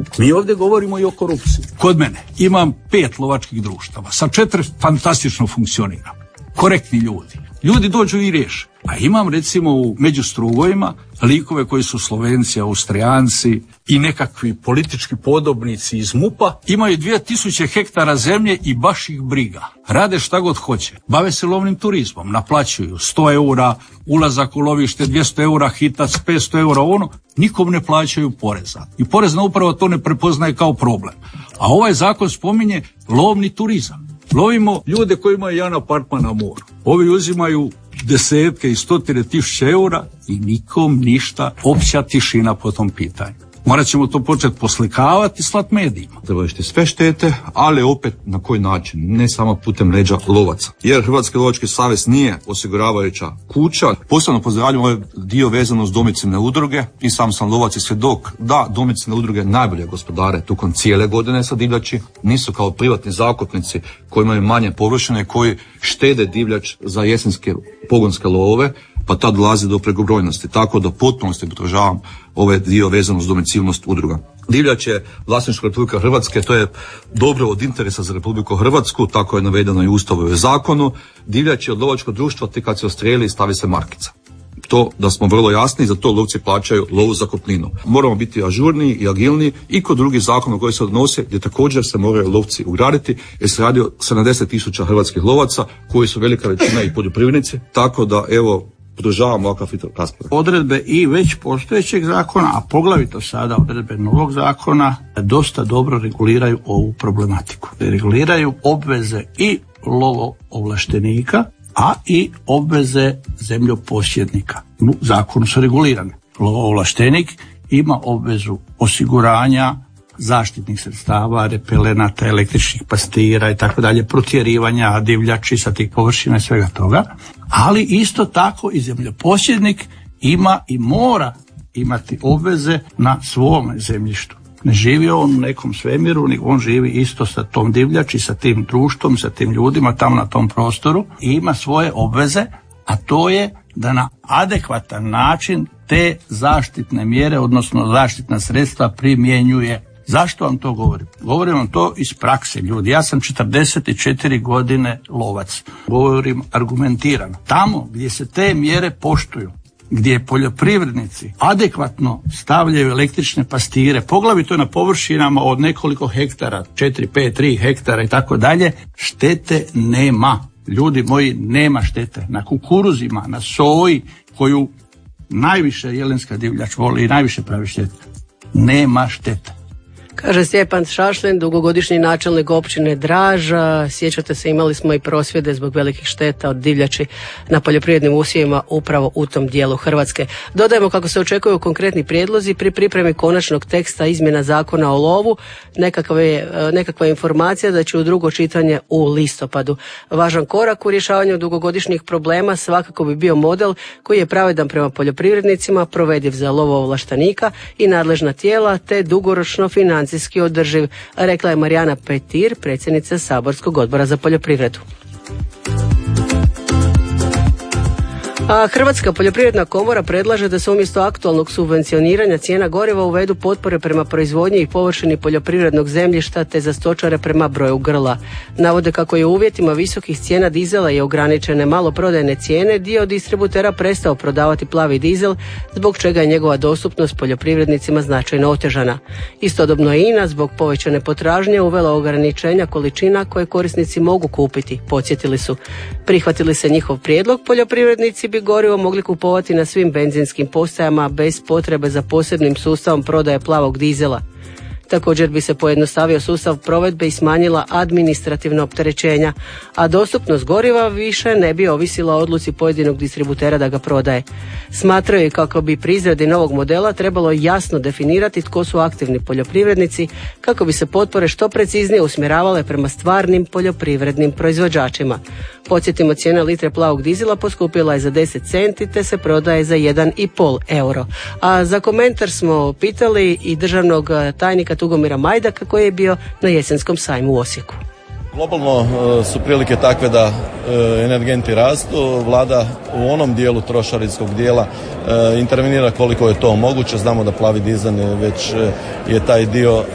Mi ovdje govorimo i o korupciji. Kod mene imam 5 lovačkih društava, sa 4 fantastično funkcionira. Korektni ljudi. Ljudi dođu i riješe. A imam recimo u Međustrugojima likove koji su Slovenci, Austrijanci i nekakvi politički podobnici iz MUP-a, imaju 2000 hektara zemlje i baš ih briga. Rade šta god hoće. Bave se lovnim turizmom, naplaćuju 100 eura ulazak u lovište, 200 eura hitac, 500 eura ono, nikom ne plaćaju poreza. I porezna uprava to ne prepoznaje kao problem. A ovaj zakon spominje lovni turizam. Lovimo ljude koji imaju jedan apartman na moru. Ovi uzimaju desetke i stotine tisuća eura i nikom ništa, opća tišina po tom pitanju. Morat ćemo to početi poslikavati i slat medijima. Treba sve štete, ali opet na koji način, ne samo putem leđa lovaca. Jer Hrvatski lovački savez nije osiguravajuća kuća. Posebno pozdravljam ovaj dio vezano uz domicilne udruge i sam lovac i svjedok da domicilne udruge najbolje gospodare tokom cijele godine sa divljači. Nisu kao privatni zakupnici koji imaju manje površine, koji štede divljač za jesenske pogonske love, pa tad dolazi do prekobrojnosti. Tako da potpunosti podržavam ovaj dio vezano uz domicilnost udruga. Divljač je vlasništvo Republike Hrvatske, to je dobro od interesa za Republiku Hrvatsku, tako je navedeno i u Ustavu i zakonu. Divljač je od lovačkog društva, te kad se ostrijeli stavi se markica. To da smo vrlo jasni, za to lovci plaćaju lovu zakupninu. Moramo biti ažurniji i agilniji i kod drugih zakona koji se odnose, gdje također se moraju lovci ugraditi, jer se radi o 70.000 hrvatskih lovaca koji su velika većina i poljoprivrednici, tako da evo podržavam ovakav raspravu. Odredbe i već postojećeg zakona, a poglavito sada odredbe novog zakona, dosta dobro reguliraju ovu problematiku. Reguliraju obveze i lovoovlaštenika, a i obveze zemljoposjednika. U zakonu su regulirane. Lovoovlaštenik ima obvezu osiguranja zaštitnih sredstava, repelenata, električnih pastira i tako dalje, protjerivanja divljači sa tih površina i svega toga, ali isto tako i zemljoposjednik ima i mora imati obveze na svom zemljištu. Ne živi on u nekom svemiru, nego on živi isto sa tom divljači, sa tim društvom, sa tim ljudima tamo na tom prostoru i ima svoje obveze, a to je da na adekvatan način te zaštitne mjere, odnosno zaštitna sredstva primjenjuje. Zašto vam to govorim? Govorim vam to iz prakse, ljudi. Ja sam 44 godine lovac. Govorim argumentirano. Tamo gdje se te mjere poštuju, gdje poljoprivrednici adekvatno stavljaju električne pastire, poglavito na površinama od nekoliko hektara, 4, 5, 3 hektara i tako dalje, štete nema. Ljudi moji, nema štete. Na kukuruzima, na soji, koju najviše jelenska divljač voli i najviše pravi štete, nema štete. Kaže Stjepan Šašlin, dugogodišnji načelnik općine Draž. Sjećate se, imali smo i prosvjede zbog velikih šteta od divljači na poljoprivrednim usjevima upravo u tom dijelu Hrvatske. Dodajemo kako se očekuju konkretni prijedlozi pri pripremi konačnog teksta izmjena zakona o lovu. Nekakva informacija da će u drugo čitanje u listopadu. Važan korak u rješavanju dugogodišnjih problema svakako bi bio model koji je pravedan prema poljoprivrednicima, provediv za lovoovlaštenika i nadležna tijela, te dugoročno financijski održiv, rekla je Marijana Petir, predsjednica Saborskog odbora za poljoprivredu. A Hrvatska poljoprivredna komora predlaže da se umjesto aktualnog subvencioniranja cijena goriva uvedu potpore prema proizvodnji i površini poljoprivrednog zemljišta te za stočare prema broju grla. Navode kako je u uvjetima visokih cijena dizela i ograničene maloprodajne cijene dio distributera prestao prodavati plavi dizel, zbog čega je njegova dostupnost poljoprivrednicima značajno otežana. Istodobno je INA zbog povećane potražnje uvela ograničenja količina koje korisnici mogu kupiti, podsjetili su. Prihvatili se njihov prijedlog, poljoprivrednici bi gorivo mogli kupovati na svim benzinskim postajama bez potrebe za posebnim sustavom prodaje plavog dizela. Također bi se pojednostavio sustav provedbe i smanjila administrativna opterećenja, a dostupnost goriva više ne bi ovisila o odluci pojedinog distributera da ga prodaje. Smatraju kako bi pri izradi novog modela trebalo jasno definirati tko su aktivni poljoprivrednici, kako bi se potpore što preciznije usmjeravale prema stvarnim poljoprivrednim proizvođačima. Podsjetimo, cijena litre plavog dizela poskupila je za 10 centi te se prodaje za 1,5 euro. A za komentar smo pitali i državnog tajnika Tugomira Majdaka koji je bio na jesenskom sajmu u Osijeku. Globalno su prilike takve da energenti rastu, vlada u onom dijelu trošarinskog dijela intervenira koliko je to moguće. Znamo da plavi dizel već je taj dio